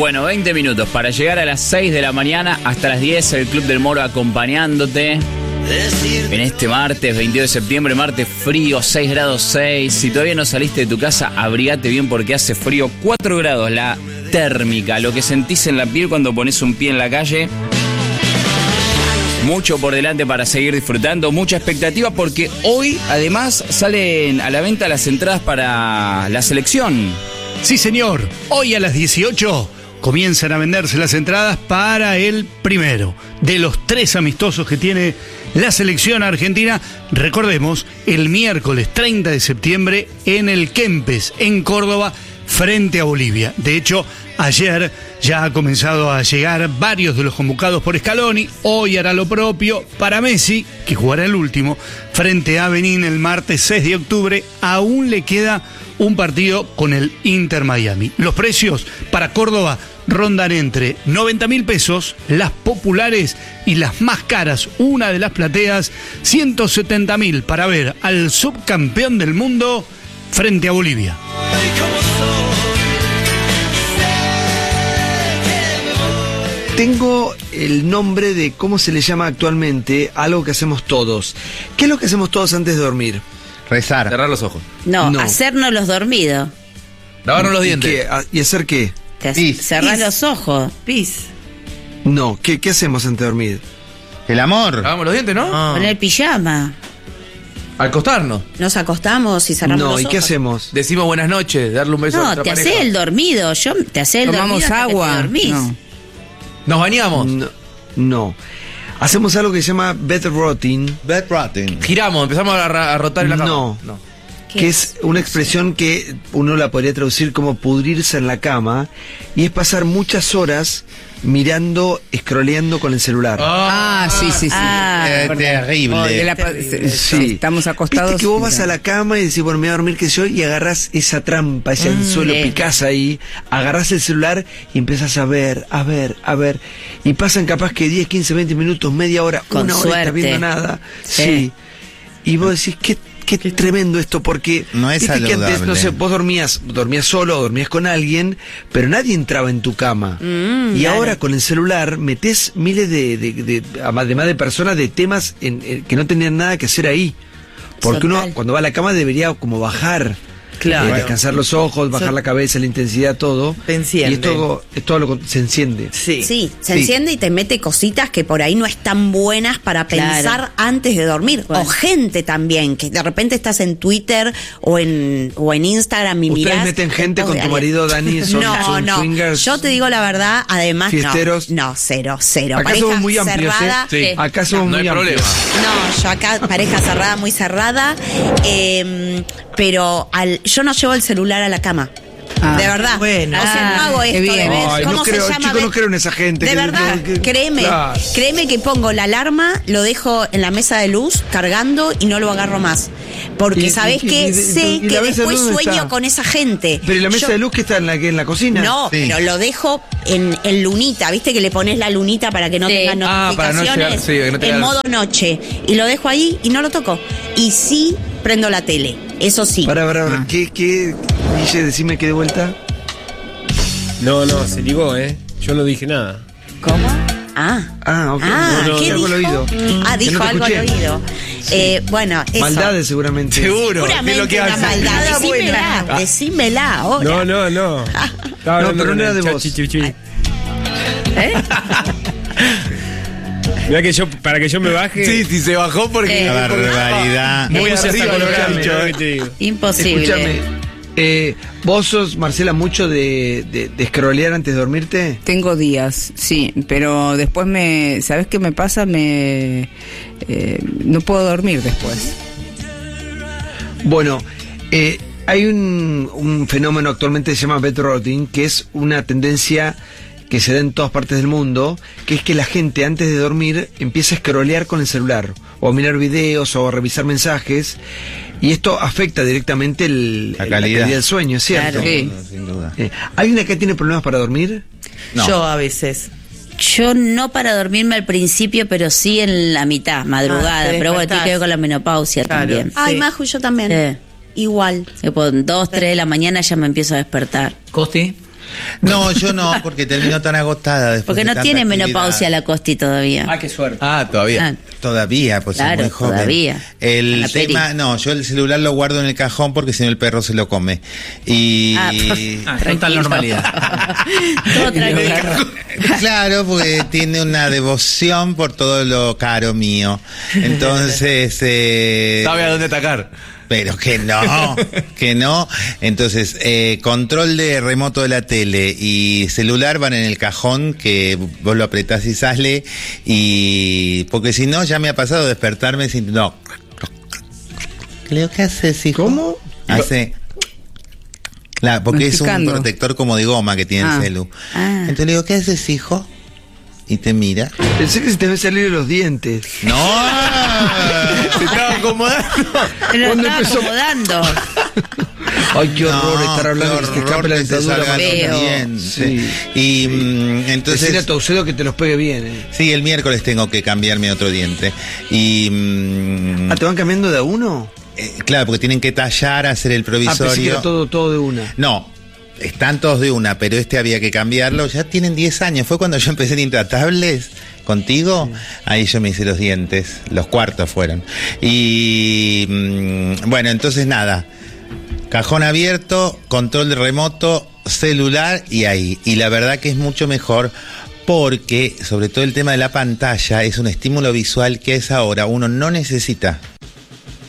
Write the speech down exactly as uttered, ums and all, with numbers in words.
Bueno, veinte minutos para llegar a las seis de la mañana hasta las diez, el Club del Moro acompañándote en este martes veintidós de septiembre, martes frío, seis grados seis. Si todavía no saliste de tu casa, abrigate bien porque hace frío. Cuatro grados la térmica, lo que sentís en la piel cuando pones un pie en la calle. Mucho por delante para seguir disfrutando, mucha expectativa porque hoy además salen a la venta las entradas para la selección. Sí, señor, hoy a las dieciocho comienzan a venderse las entradas para el primero de los tres amistosos que tiene la selección argentina. Recordemos, el miércoles treinta de septiembre en el Kempes, en Córdoba, frente a Bolivia. De hecho, ayer ya ha comenzado a llegar varios de los convocados por Scaloni. Hoy hará lo propio para Messi, que jugará el último, frente a Benín el martes seis de octubre. Aún le queda un partido con el Inter Miami. Los precios para Córdoba rondan entre noventa mil pesos, las populares y las más caras, una de las plateas, ciento setenta mil para ver al subcampeón del mundo frente a Bolivia. Tengo el nombre de cómo se le llama actualmente algo que hacemos todos. ¿Qué es lo que hacemos todos antes de dormir? Rezar. Cerrar los ojos. No, No. hacernos los dormidos. Lavarnos los ¿Y dientes. qué? ¿Y hacer qué? Te Pis. cerrás Pis. los ojos. Pis. No, ¿qué, qué hacemos antes de dormir? El amor. Lavamos los dientes, ¿no? Ah. Poner pijama. Al acostarnos. Nos acostamos y cerramos No, los ¿y ojos. qué hacemos? Decimos buenas noches, darle un beso a No, nuestra te pareja. haces el dormido. Yo te haces el Tomamos dormido hasta que te agua. dormís. No. Nos bañamos. No, no. Hacemos algo que se llama bed rotting, Bed rotting. Giramos, empezamos a, ra- a rotar en la cama. No. no. ¿Qué que es una expresión que uno la podría traducir como pudrirse en la cama, y es pasar muchas horas mirando, scrolleando con el celular. Ah, sí, sí, sí. Ah, Eh, Perdón. terrible. Oh, de la- Sí. sí, estamos acostados. Viste que vos vas mira. a la cama y decís, bueno, me voy a dormir, que yo, y agarrás esa trampa, ese anzuelo, sí. picás ahí, agarrás el celular y empezás a ver, a ver, a ver, y pasan capaz que diez, quince, veinte minutos, media hora, Con una hora, y estás suerte. viendo nada. Sí. Sí. Y vos decís, qué Qué tremendo esto, porque No es viste que antes, saludable. no sé, vos dormías, dormías solo o dormías con alguien, pero nadie entraba en tu cama. Mm, y claro. ahora con el celular metés miles de, de, de, además de personas, de temas en, en- que no tenían nada que hacer ahí. Porque Total. uno cuando va a la cama debería como bajar. Claro. eh, descansar los ojos, bajar So- la cabeza, la intensidad, todo. Te enciende. Y es todo, es todo lo que se enciende. Sí. Sí, se Sí. enciende y te mete cositas que por ahí no están buenas para Claro. pensar antes de dormir. Bueno. O gente también, que de repente estás en Twitter o en, o en Instagram y ¿Ustedes mirás meten gente en con pos tu de marido, alguien. Dani? ¿Son- no, son no. swingers? Yo te digo la verdad, además, ¿Fiesteros? no. No, cero, cero. Acá Pareja somos muy amplios, cerrada. ¿eh? Sí. Acá somos No muy hay amplios. problema. No, yo acá, pareja cerrada, muy cerrada. eh, pero al, yo no llevo el celular a la cama. Ah, de verdad. bueno. O sea, no hago Ah, qué esto de bien. ver Ay, cómo no se creo, llama. chico, ver- no creo en esa gente. De que- verdad, que- que- créeme. Claro. Créeme que pongo la alarma, lo dejo en la mesa de luz cargando y no lo agarro más. Porque Y- sabés y- que y- sé y la que mesa de después luz sueño está. con esa gente. Pero ¿y la mesa Yo- de luz que está en la, que en la cocina? No, Sí. pero lo dejo en, en lunita, ¿viste? Que le pones la lunita para que no Sí. tenga Ah, para no notificaciones llegar- sí, que no tenga- en modo noche. Y lo dejo ahí y no lo toco. Y sí prendo la tele, eso sí. Para, para, para. Ah. ¿Qué, qué? Guille, decime que de vuelta. No, no, se ligó, ¿eh? Yo no dije nada. ¿Cómo? Ah. Ah, ok. Ah, No, no, ¿qué algo dijo? al oído. Ah, Que dijo no te algo al escuché. oído. Eh, bueno, eso. Maldades seguramente. Seguro. ¿qué es Seguramente lo que una hace? maldad. Nada Decímela, bueno. decímela ahora. No, no, no. Estaba No, hablando pero con no era el de chat vos. chichichi. ¿Eh? Mirá que yo, para que yo me baje. Sí, sí, se bajó porque. La barbaridad. Me Muy puse hasta arriba, colorado, muchacho, mirá lo eh. que te digo. Imposible. Escúchame. Eh, ¿Vos sos, Marcela, mucho de, de, de scrollear antes de dormirte? Tengo días, sí, pero después me, ¿sabes qué me pasa? Me eh, no puedo dormir después. Bueno, eh, hay un, un fenómeno actualmente que se llama bed rotting, que es una tendencia que se da en todas partes del mundo, que es que la gente antes de dormir empieza a scrollear con el celular, o a mirar videos, o a revisar mensajes, y esto afecta directamente el, La el- calidad. del sueño, ¿es cierto? Claro. Sí. No, sin duda. Eh, ¿Alguien acá tiene problemas para dormir? No. Yo a veces. Yo no para dormirme al principio, pero sí en la mitad, madrugada. Ah, te pero bueno, despertás. tiene que ver con la menopausia Claro, también. sí. Ay, Maju, yo también. Eh. Igual. Tipo, dos, tres de la mañana ya me empiezo a despertar. Costi. No, yo no, porque termino tan agotada después. Porque de no tanta tiene actividad. menopausia la Costi todavía. Ah, qué suerte. Ah, todavía. Ah, Todavía, pues Claro, es muy joven. todavía. El Ana Peri. tema, no, yo el celular lo guardo en el cajón porque si no el perro se lo come. Y Ah, Ah, tranquilo. total normalidad. Todo tranquilo. claro, porque tiene una devoción por todo lo caro mío. Entonces, eh, Sabe a dónde atacar. pero que no, que no. Entonces, eh, control de remoto de la tele y celular van en el cajón que vos lo apretás y sale. Y porque si no, ya me ha pasado despertarme sin. No. Creo que haces, hijo. ¿Cómo? Hace. Claro, porque es un Masticando. protector como de goma que tiene Ah. el celu. Ah. Entonces le digo, ¿qué haces, hijo? Y te mira. Pensé que se te deben salir los dientes. ¡No! Se estaba acomodando. Pero ¿Cuándo estaba empezó? acomodando. Ay, qué horror No, estar hablando qué que se te horror escape la que te dentadura. salgan cuando- Feo. los dientes. Sí. Y mm, Decirle a entonces, tu auxilio que te los pegue bien, eh. sí, el miércoles tengo que cambiarme otro diente. Y mm, Ah, ¿te van cambiando de a uno? eh, claro, porque tienen que tallar, hacer el Ah, pensé que provisorio. era todo, todo de una. No, están todos de una, pero este había que cambiarlo. Ya tienen diez años. Fue cuando yo empecé en Intratables contigo. Ahí yo me hice los dientes. Los cuartos fueron. Y mm, bueno, entonces nada. Cajón abierto, control de remoto, celular y ahí. Y la verdad que es mucho mejor porque, sobre todo el tema de la pantalla, es un estímulo visual que a esa hora uno no necesita.